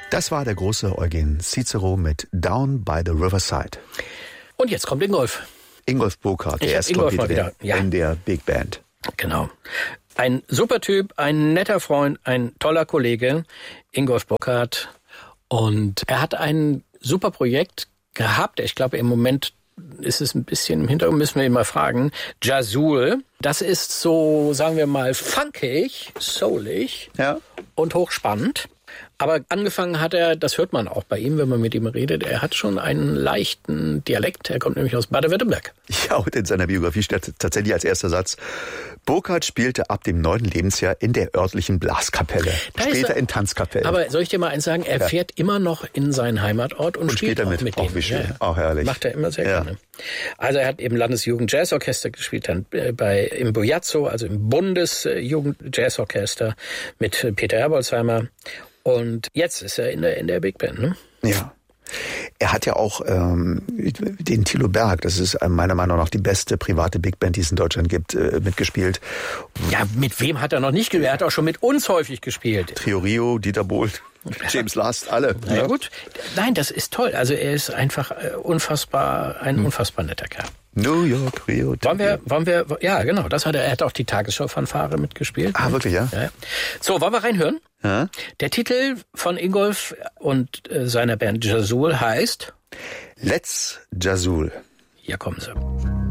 Das war der große Eugen Cicero mit Down by the Riverside. Und jetzt kommt Ingolf. Ingolf Burkhardt, der Ersttrompeter in der Big Band. Genau. Ein super Typ, ein netter Freund, ein toller Kollege, Ingolf Burkhardt. Und er hat ein super Projekt gehabt. Ich glaube, im Moment ist es ein bisschen im Hintergrund, müssen wir ihn mal fragen. Jazul, das ist so, sagen wir mal, funkig, soulig und hochspannend. Aber angefangen hat er, das hört man auch bei ihm, wenn man mit ihm redet, er hat schon einen leichten Dialekt. Er kommt nämlich aus Baden-Württemberg. Ja, und in seiner Biografie steht tatsächlich als erster Satz: Burkhardt spielte ab dem 9. Lebensjahr in der örtlichen Blaskapelle, später in Tanzkapellen. Aber soll ich dir mal eins sagen, er fährt immer noch in seinen Heimatort und spielt auch mit denen. Auch wie schön, auch herrlich. Macht er immer sehr gerne. Also er hat im Landesjugend-Jazzorchester gespielt, dann im Bujazzo, also im Bundesjugend-Jazzorchester mit Peter Herbolzheimer. Und jetzt ist er in der Big Band, ne? Ja. Er hat ja auch den Thilo Berg, das ist meiner Meinung nach die beste private Big Band, die es in Deutschland gibt, mitgespielt. Ja, mit wem hat er noch nicht gespielt? Er hat auch schon mit uns häufig gespielt. Trio Rio, Dieter Bohlt, James Last, alle. Ja gut. Nein, das ist toll. Also er ist einfach ein unfassbar netter Kerl. New York, Rio. Wollen wir, ja genau, er hat auch die Tagesschau-Fanfare mitgespielt. Ah, wirklich, ja? So, wollen wir reinhören? Ja. Der Titel von Ingolf und seiner Band Jazul heißt Let's Jazul. Hier kommen sie.